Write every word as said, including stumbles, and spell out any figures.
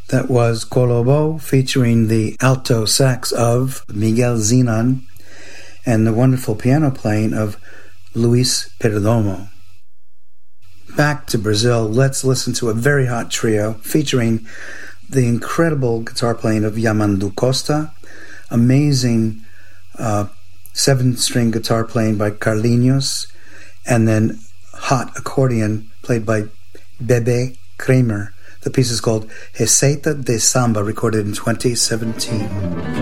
That was Colobo featuring the alto sax of Miguel Zenon and the wonderful piano playing of Luis Perdomo. Back to Brazil, let's listen to a very hot trio featuring the incredible guitar playing of Yamandu Costa, amazing uh, seven-string guitar playing by Carlinhos, and then hot accordion played by Bebe Kramer. The piece is called Receita de Samba, recorded in twenty seventeen.